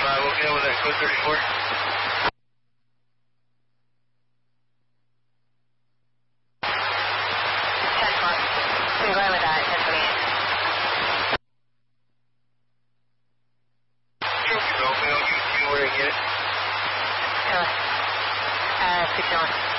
okay with that code 34? 10-4. I'm going with that, 10-28. Trophy Romeo, you where to get it? 61.